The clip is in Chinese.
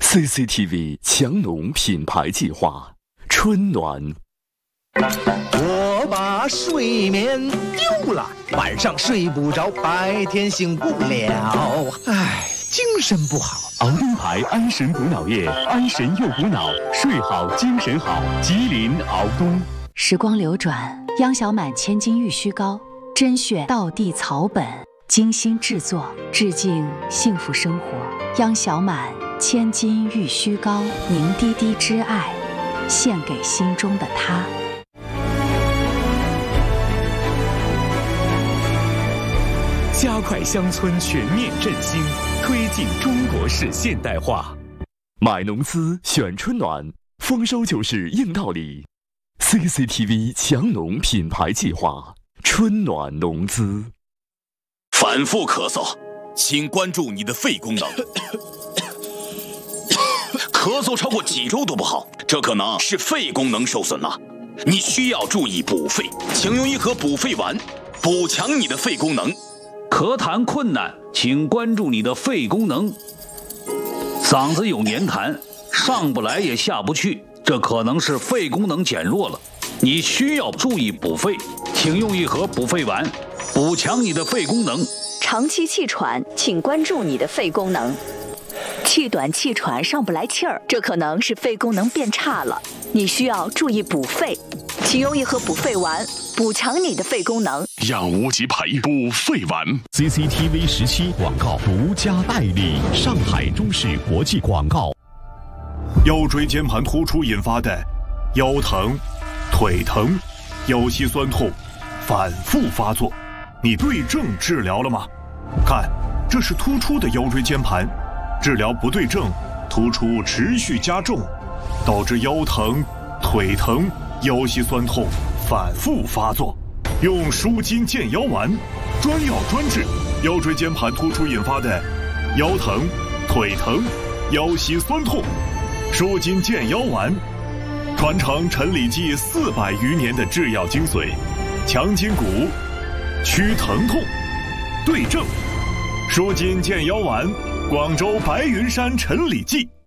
CCTV 强农品牌计划，春暖。 我把睡眠丢了，晚上睡不着，白天醒不了，唉，精神不好。 熬灯牌安神补脑液，安神又补脑，睡好精神好。吉林熬冬。 时光流转，央小满千金玉虚膏，甄选道地草本，精心制作，致敬幸福生活。央小满千金玉虚膏，凝滴滴之爱，献给心中的他。 加快乡村全面振兴，推进中国式现代化。 买农资选春暖，丰收就是硬道理。CCTV 强农品牌计划，春暖农资。 反复咳嗽，请关注你的肺功能。咳嗽超过几周都不好，这可能是肺功能受损了。你需要注意补肺，请用一盒补肺丸，补强你的肺功能。 咳痰困难，请关注你的肺功能。嗓子有黏痰，上不来也下不去，这可能是肺功能减弱了。你需要注意补肺，请用一盒补肺丸，补强你的肺功能。 长期气喘，请关注你的肺功能。气短气喘上不来气儿，这可能是肺功能变差了，你需要注意补肺，请用一盒补肺丸，补强你的肺功能。 让无极培补肺丸。 CCTV 17广告独家代理，上海中视国际广告。 腰椎间盘突出引发的腰疼、腿疼、腰膝酸痛反复发作，你对症治疗了吗？看，这是突出的腰椎间盘，治疗不对症，突出持续加重，导致腰疼、腿疼、腰膝酸痛反复发作。用舒筋健腰丸，专药专治腰椎间盘突出引发的腰疼、腿疼、腰膝酸痛。舒筋健腰丸，传承陈李济400余年的制药精髓，强筋骨，祛疼痛，对症。舒筋健腰丸，广州白云山陈李济。